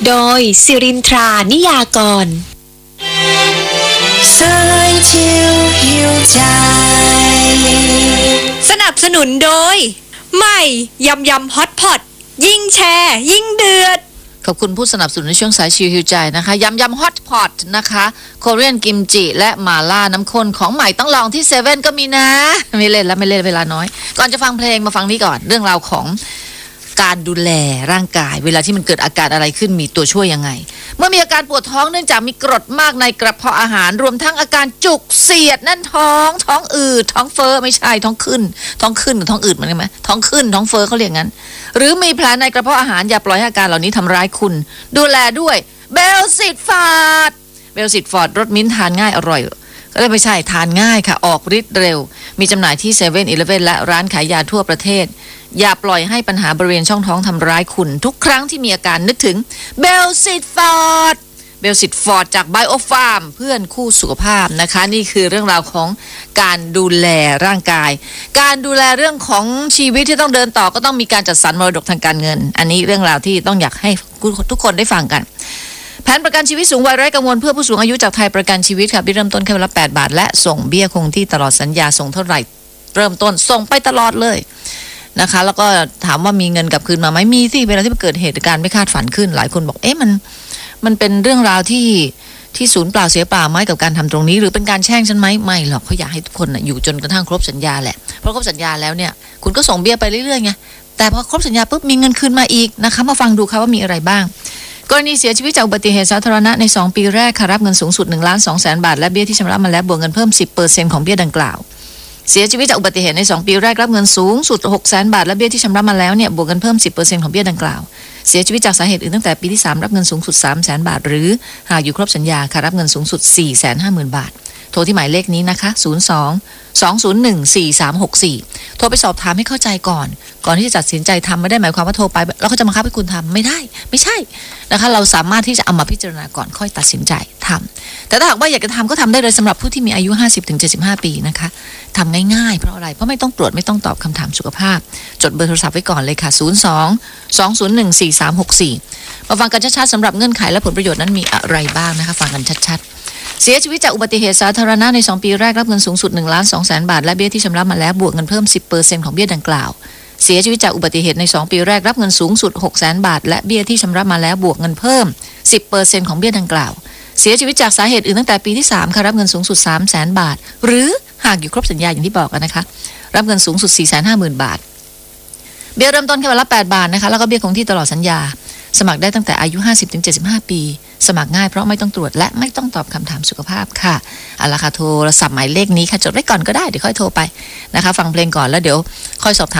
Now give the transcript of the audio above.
โดยสิรินทรานิยากรสายเที่ยวหิวใจสนับสนุนโดยใหม่ยำฮอตพอตยิ่งแชร์ยิ่งเดือดขอบคุณผู้สนับสนุนในช่วงสายชิวหิวใจนะคะยำฮอตพอตนะคะโคเรียนกิมจิและมาล่าน้ำข้นของใหม่ต้องลองที่เซเว่นก็มีนะไม่เล่นแล้วไม่เล่นเวลาน้อยก่อนจะฟังเพลงมาฟังนี้ก่อนเรื่องราวของการดูแลร่างกายเวลาที่มันเกิดอาการอะไรขึ้นมีตัวช่วยยังไงเมื่อมีอาการปวดท้องเนื่องจากมีกรดมากในกระเพาะอาหารรวมทั้งอาการจุกเสียดแน่นท้องอืดท้องเฟ้อไม่ใช่ท้องขึ้นหรือท้องอืดมันใช่ไหมท้องขึ้นท้องเฟ้อเขาเรียกงั้นหรือมีแผลในกระเพาะอาหารอย่าปล่อยให้อาการเหล่านี้ทำร้ายคุณดูแลด้วยเบลซิตฟอร์ดรสมิ้นท์ทานง่ายอร่อยก็ไม่ใช่ทานง่ายค่ะออกฤทธิ์เร็วมีจำหน่ายที่เซเว่นอีเลฟเว่นและร้านขายยาทั่วประเทศอย่าปล่อยให้ปัญหาบริเวณช่องท้องทำร้ายคุณทุกครั้งที่มีอาการนึกถึงเบลซิตฟอร์ดจากไบโอฟาร์มเพื่อนคู่สุขภาพนะคะนี่คือเรื่องราวของการดูแลร่างกายการดูแลเรื่องของชีวิตที่ต้องเดินต่อก็ต้องมีการจัดสรรมรดกทางการเงินอันนี้เรื่องราวที่ต้องอยากให้ทุกคนได้ฟังกันแผนประกันชีวิตสูงวัยไร้กังวลเพื่อผู้สูงอายุจากไทยประกันชีวิตค่ะเริ่มต้นแค่วันละ8 บาทและส่งเบี้ยคงที่ตลอดสัญญาส่งเท่าไหร่เริ่มต้นส่งไปตลอดเลยนะคะแล้วก็ถามว่ามีเงินกลับคืนมาไหมมีสิเวลาที่มันเกิดเหตุการณ์ไม่คาดฝันขึ้นหลายคนบอกมันเป็นเรื่องราวที่สูญเปล่าเสียเปล่าไหมกับการทำตรงนี้หรือเป็นการแช่งฉันไหมไม่หรอกเขาอยากให้ทุกคนอยู่จนกระทั่งครบสัญญาแหละเพราะครบสัญญาแล้วเนี่ยคุณก็ส่งเบี้ยไปเรื่อยๆไงแต่พอครบสัญญาปุ๊บมีเงินคืนมาอีกนะคะมาฟังดูค่ะว่ามีอะไรบ้างกรณีเสียชีวิตจากอุบัติเหตุสาธารณะใน2 ปีแรกค่ะรับเงินสูงสุด1,200,000 บาทและเบี้ยที่ชำระมาแล้วบวกเงินเพิ่ม 10% ของเบี้ยดังกล่าวเสียชีวิตจากอุบัติเหตุใน2 ปีแรกรับเงินสูงสุด 600,000 บาทและเบี้ยที่ชำระมาแล้วเนี่ยบวกเงินเพิ่ม 10% ของเบี้ยดังกล่าวเสียชีวิตจากสาเหตุอื่นตั้งแต่ปีที่3รับเงินสูงสุด 300,000 บาทหรือหากอยู่ครบสัญญาค่ะรับเงินสูงสุด 450,000 บาทโทรที่หมายเลขนี้นะคะ02-201-4364โทรไปสอบถามให้เข้าใจก่อนที่จะตัดสินใจทำไม่ได้หมายความว่าโทรไปแล้วก็จะบังคับให้คุณทำไม่ได้ไม่ใช่นะคะเราสามารถที่จะเอามาพิจารณาก่อนค่อยตัดสินใจทำแต่ถ้าหากว่าอยากจะทำก็ทำได้เลยสำหรับผู้ที่มีอายุ 50-75 ปีนะคะทำง่ายๆเพราะอะไรเพราะไม่ต้องตรวจไม่ต้องตอบคำถามสุขภาพจดเบอร์โทรศัพท์ไว้ก่อนเลยค่ะ02-201-4364มาฟังกันชัดๆสำหรับเงื่อนไขและผลประโยชน์นั้นมีอะไรบ้างนะคะฟังกันชัดๆเสียชีวิตจากอุบัติเหตุสาธารณะใน2 ปีแรกรับเงินสูงสุด 1,200,000 บาทและเบี้ยที่ชำระมาแล้วบวกเงินเพิ่ม 10% ของเบี้ยดังกล่าวเสียชีวิตจากอุบัติเหตุใน2 ปีแรกรับเงินสูงสุด 600,000 บาทและเบี้ยที่ชำระมาแล้วบวกเงินเพิ่ม 10% ของเบี้ยดังกล่าวเสียชีวิตจากสาเหตุอื่นตั้งแต่ปีที่3ค่ะรับเงินสูงสุด 300,000 บาทหรือหากอยู่ครบสัญญาอย่างที่บอกกันนะคะรับเงินสูงสุด 450,000 บาทเบี้ยเริ่มต้นแค่วันละ8 บาทนะคะแล้วก็เบี้ยคงที่ตลอดสัญญาสมัครได้ตั้งแต่อายุ 50-75 ปีสมัครง่ายเพราะไม่ต้องตรวจและไม่ต้องตอบคำถามสุขภาพค่ะเอาล่ะค่ะโทรศัพท์หมายเลขนี้ค่ะจดไว้ก่อนก็ได้เดี๋ยวค่อยโทรไปนะคะฟังเพลงก่อนแล้วเดี๋ยวค่อยสอบถาม